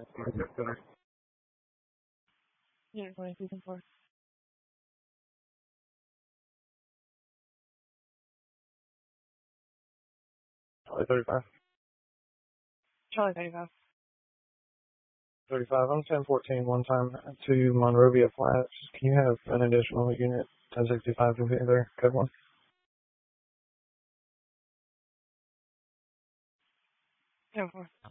Yeah, 22 4. Probably 35. Charlie 35. 35. I'm 1014 one time to Monrovia Flats. Can you have an additional unit 1065 to be there? Code 1. 10 4.